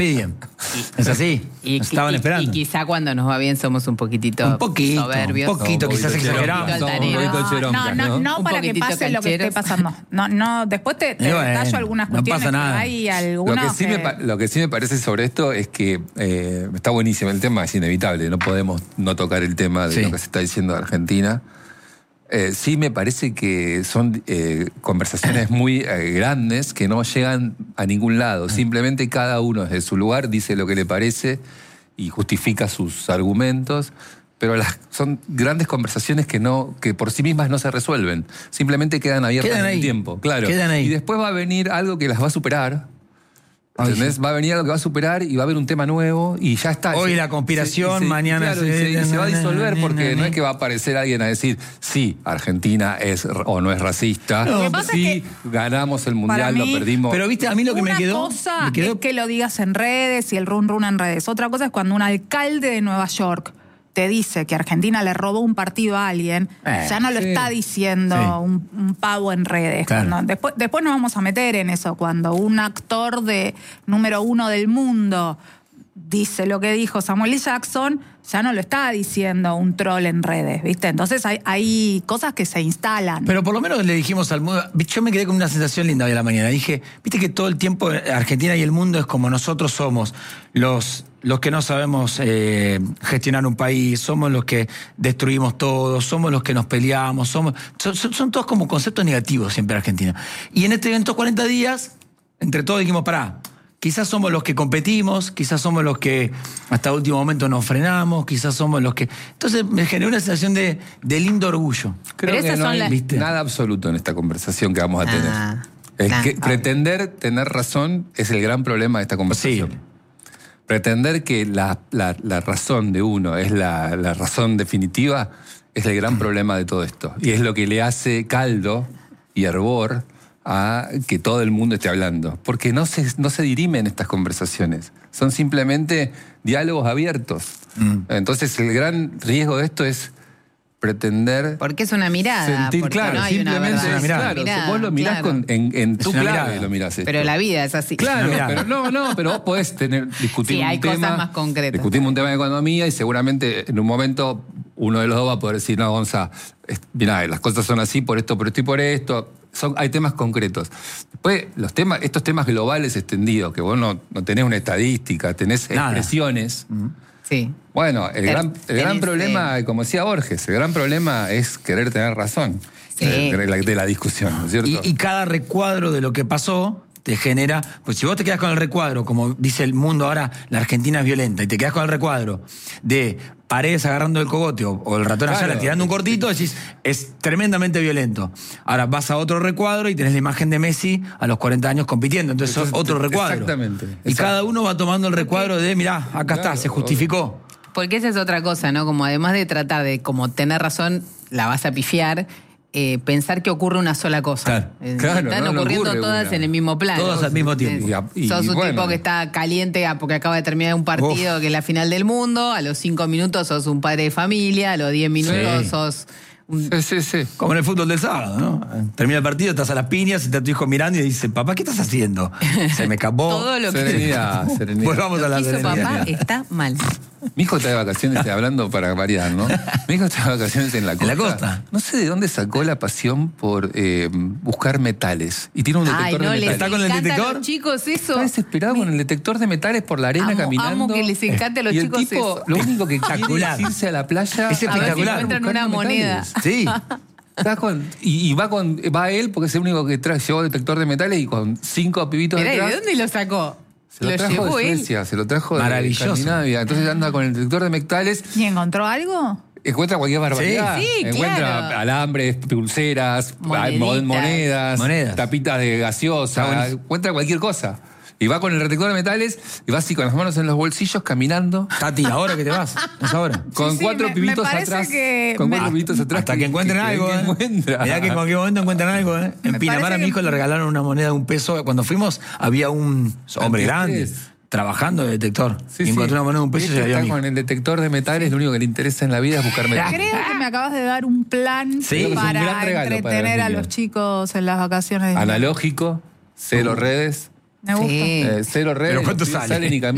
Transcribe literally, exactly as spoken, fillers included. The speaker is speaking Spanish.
Bien. Es así. Y, nos estaban y, esperando. Y quizá cuando nos va bien somos un poquitito un poquito, soberbios. Un poquito, un quizás poquito exageramos. somos un poquito cheroncas, no, no, ¿no? no Un para que poquitito pase lo que esté cancheros. pasando. No, no, después te, te Bueno, detallo algunas no cuestiones. pasa nada. Que hay Lo algunos que, sí que... me, pa- lo que sí me parece sobre esto es que eh, está buenísimo. El tema es inevitable. No podemos no tocar el tema de Sí. lo que se está diciendo de Argentina. Eh, sí me parece que son eh, conversaciones muy eh, grandes que no llegan a ningún lado. Simplemente cada uno desde su lugar dice lo que le parece y justifica sus argumentos. Pero las, son grandes conversaciones que no que por sí mismas no se resuelven. Simplemente quedan abiertas Quedan en ahí. el tiempo. Claro. Quedan ahí. Y después va a venir algo que las va a superar. ¿Entendés? sí. Va a venir algo que va a superar y va a haber un tema nuevo y ya está. Hoy Se- la conspiración, se- se- mañana claro, y se- se, y se va a disolver na, porque na, no na. es que va a aparecer alguien a decir sí, Argentina es r- o no es racista, No, Lo que pasa sí, es ganamos el para mundial, mí- lo perdimos. Pero viste, a mí lo que Una me quedó. cosa me quedó es que lo digas en redes y el run run en redes. Otra cosa es cuando un alcalde de Nueva York te dice que Argentina le robó un partido a alguien, Eh, ya no lo sí. está diciendo Sí. un, un pavo en redes. Claro. Cuando- después, después nos vamos a meter en eso. Cuando un actor de número uno del mundo dice lo que dijo Samuel L. Jackson, ya no lo está diciendo un troll en redes, ¿viste? Entonces hay, hay cosas que se instalan. Pero por lo menos le dijimos al mundo. Yo me quedé con una sensación linda hoy a la mañana. Dije, viste que todo el tiempo Argentina y el mundo es como nosotros somos. Los, los que no sabemos eh, gestionar un país, somos los que destruimos todo, somos los que nos peleamos, somos. Son, son- son todos como conceptos negativos siempre Argentina. Y en este evento cuarenta días, entre todos dijimos, pará. Quizás somos los que competimos, quizás somos los que hasta último momento nos frenamos, quizás somos los que... Entonces me generó una sensación de, de lindo orgullo. Creo Pero que esas no son hay las- ¿Viste? nada absoluto en esta conversación que vamos a tener. Ah, El claro. que- pretender tener razón es el gran problema de esta conversación. Sí. Pretender que la, la- la razón de uno es la, la razón definitiva es el gran problema de todo esto. Y es lo que le hace caldo y hervor a que todo el mundo esté hablando. Porque no se, no se dirimen estas conversaciones. Son simplemente diálogos abiertos. Mm. Entonces el gran riesgo de esto es pretender... Porque es una mirada. sentir, porque claro, no hay una simplemente verdad. es mirada. claro. Mirada, Vos lo mirás claro. con, en, en tu Es una clave, mirada. lo mirás esto. Pero la vida es así. Claro, Mirá. pero no, no, pero vos podés tener, discutir Sí, un hay tema. cosas más concretas. Discutimos un tema de economía y seguramente en un momento uno de los dos va a poder decir, no, Gonza, es- mirá, las cosas son así por esto, por esto y por esto. Son, hay temas concretos. Después, los temas, estos temas globales extendidos, que vos no, no tenés una estadística, tenés Nada. expresiones. Sí. Bueno, el, Ter- gran, el gran tenés, problema, eh, como decía Borges, el gran problema es querer tener razón Sí. de, de la, de la discusión, ¿no es cierto? Y, y cada recuadro de lo que pasó te genera... Pues si vos te quedás con el recuadro, como dice el mundo ahora, la Argentina es violenta, y te quedás con el recuadro de Paredes agarrando el cogote o, o el ratón Claro. Ayala tirando un cortito, decís, es tremendamente violento. Ahora vas a otro recuadro y tenés la imagen de Messi a los cuarenta años compitiendo, entonces es Entonces, otro recuadro. exactamente, Y exacto. cada uno va tomando el recuadro de, mirá, acá está, Claro, se justificó. Porque esa es otra cosa, ¿no? Como además de tratar de como tener razón, la vas a pifiar, eh, pensar que ocurre una sola cosa. Claro, Eh, claro, Están no, no ocurriendo ocurre todas una. en el mismo plano. Todas al mismo tiempo. Eh, Y a- y- sos y un bueno. tipo que está caliente a- porque acaba de terminar un partido que es la final del mundo, a los cinco minutos sos un padre de familia, a los diez minutos Sí. sos un... Sí, sí, sí. Como en el fútbol del sábado, ¿no? Termina el partido, estás a las piñas, está tu hijo mirando y dice, papá, ¿qué estás haciendo? Se me escapó. Todo lo que Serenidad, serenidad. Volvamos a la hizo serenidad. papá está mal. Mi hijo está de vacaciones, hablando para variar, ¿no? Mi hijo está de vacaciones en la costa. En la costa. No sé de dónde sacó la pasión por eh, buscar metales. Y tiene un detector Ay, no, de les metales. ¿Está con el encanta detector? a los chicos eso. Está desesperado con el detector de metales por la arena Amo- caminando. amo que les encante a los y el chicos tipo, eso. lo único que quiere Espectacular. es irse a la playa. Es a ver si espectacular. encuentran una buscando moneda. metales. Sí. Está con- y, y va con va él porque es el único que trae, llevó detector de metales y con cinco pibitos Mirá, ¿y detrás. ¿de dónde lo sacó? Se lo, trajo llevó de él. Suecia, se lo trajo Maravilloso. de Escandinavia. Entonces anda con el detector de metales, ¿Y encontró algo? encuentra cualquier barbaridad. Sí, sí, encuentra claro. alambres, pulseras, Moneditas. monedas, Monedas. tapitas de Está gaseosa, buenísimo. encuentra cualquier cosa. Y va con el detector de metales y va así con las manos en los bolsillos caminando. Tati, ¿ahora que te vas? ¿Es ahora? Con Sí, sí, cuatro me- pibitos me parece atrás. que Con me- cuatro pibitos atrás. Hasta que encuentren algo, que ¿eh? encuentra. Mirá que en cualquier momento encuentran algo, ¿eh? En Me Pinamar parece a mi que- hijo le regalaron una moneda de un peso. Cuando fuimos, había un hombre grande Antes. trabajando de detector. Sí, y sí. encontró una moneda de un peso y Este se la dio a está mi hijo. con el detector de metales, lo único que le interesa en la vida es buscar metales. Creo que me acabas de dar un plan Sí, es un para gran regalo para entretener los a niños. los chicos en las vacaciones. de invierno. Analógico, cero redes, Me gusta. Sí. eh, cero redes. Pero ¿cuánto los pibes sale? salen y caminan.